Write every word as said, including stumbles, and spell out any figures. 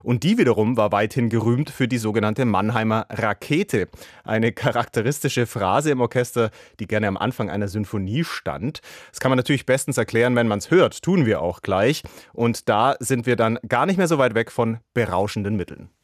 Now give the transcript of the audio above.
Und die wiederum war weithin gerühmt für die sogenannte Mannheimer Rakete. Eine charakteristische Phrase im Orchester, die gerne am Anfang einer Sinfonie stand. Das kann man natürlich bestens erklären, wenn man es hört. Tun wir auch gleich. Und da sind wir dann gar nicht mehr so weit weg von berauschenden Mitteln.